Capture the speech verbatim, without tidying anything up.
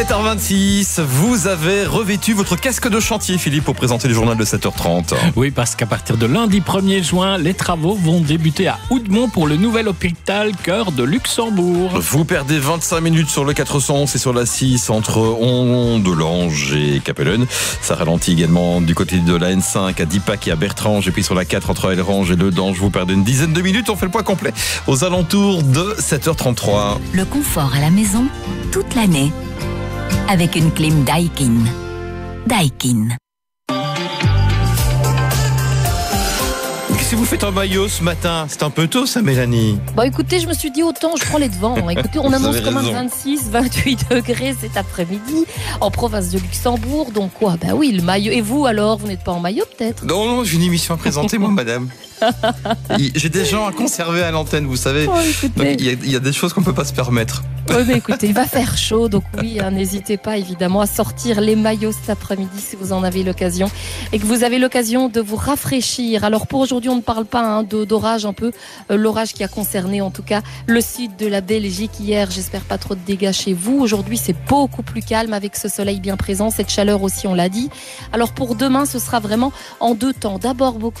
sept heures vingt-six, vous avez revêtu votre casque de chantier, Philippe, pour présenter le journal de sept heures trente. Oui, parce qu'à partir de lundi premier juin, les travaux vont débuter à Houdemont pour le nouvel hôpital Cœur de Luxembourg. Vous perdez vingt-cinq minutes sur le quatre cent onze et sur la six entre Ondelange et Capellen. Ça ralentit également du côté de la N cinq à Dipac et à Bertrange. Et puis sur la quatre entre Elrange et Ledange, vous perdez une dizaine de minutes. On fait le point complet aux alentours de sept heures trente-trois. Le confort à la maison, toute l'année. Avec une clim Daikin. Daikin. Si vous faites un maillot ce matin, c'est un peu tôt ça, Mélanie. Bon, écoutez, je me suis dit autant, je prends les devants. Écoutez, on Vous annonce avez quand même raison. vingt-six, vingt-huit degrés cet après-midi en province de Luxembourg. Donc quoi? Ben oui, le maillot. Et vous alors, vous n'êtes pas en maillot peut-être? Non, non, j'ai une émission à présenter, moi, madame. J'ai des gens à conserver à l'antenne, vous savez. Oh, écoutez. Donc, il y, a- il y a des choses qu'on peut pas se permettre. Oui, mais écoutez, il va faire chaud, donc oui, hein, n'hésitez pas évidemment à sortir les maillots cet après-midi si vous en avez l'occasion et que vous avez l'occasion de vous rafraîchir. Alors pour aujourd'hui, on ne parle pas hein, de- d'orage un peu, euh, l'orage qui a concerné en tout cas le sud de la Belgique hier. J'espère pas trop de dégâts chez vous. Aujourd'hui, c'est beaucoup plus calme avec ce soleil bien présent, cette chaleur aussi, on l'a dit. Alors pour demain, ce sera vraiment en deux temps. D'abord beaucoup